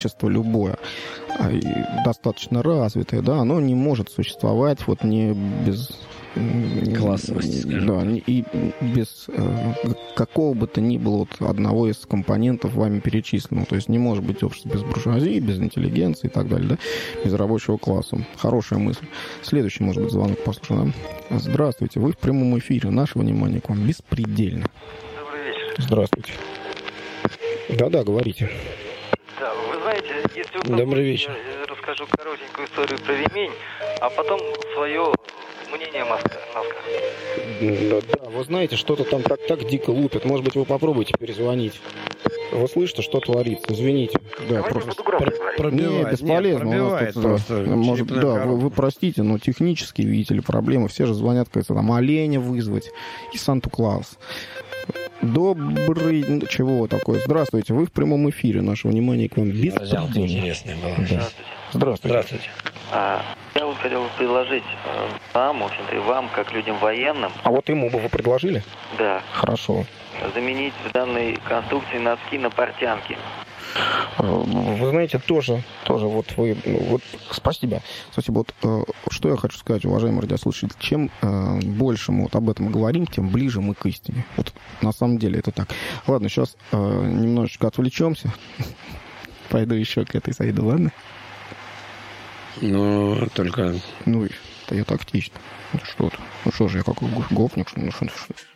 общество любое, и достаточно развитое, да, оно не может существовать вот не без классовости, скажем. Да, и без какого бы то ни было вот одного из компонентов вами перечисленного. То есть не может быть общество без буржуазии, без интеллигенции и так далее, да, без рабочего класса. Хорошая мысль. Следующий, может быть, звонок послушаем. Да? Здравствуйте, вы в прямом эфире. Наше внимание к вам беспредельно. Добрый вечер. Здравствуйте. Да-да, говорите. Да, вы знаете, если вы Добрый вечер. я расскажу коротенькую историю про ремень, а потом свое мнение мозга. Да, вы знаете, что-то там так дико лупит. Может быть, вы попробуйте перезвонить. Вы слышите, что творится? Извините. Да, Давайте просто... буду громко говорить. Пробивает. Не, бесполезно. Нет, у нас пробивает тут, просто. может, черепная да, коробка. вы простите, но технически, видите ли, проблемы. Все же звонят, кажется, там оленя вызвать и Санту-Клаус. Добрый... Чего такое? Здравствуйте, вы в прямом эфире. Наше внимание к вам беспредельно. Интересная была. Да. Здравствуйте. Здравствуйте. Я вот хотел бы предложить вам, в общем-то, и вам, как людям военным, А вот ему бы вы предложили? да, Хорошо. заменить в данной конструкции носки на портянки. Вы знаете, тоже вот вы... Вот, спасибо. Спасибо. Вот что я хочу сказать, уважаемые радиослушатели. Чем больше мы вот об этом говорим, тем ближе мы к истине. Вот на самом деле это так. Ладно, сейчас немножечко отвлечемся. Пойду еще к этой зайду, ладно? Ну, только... Ну, это я тактично. Ну, что-то. Ну, что же, я как гопник, что ли? Ну, что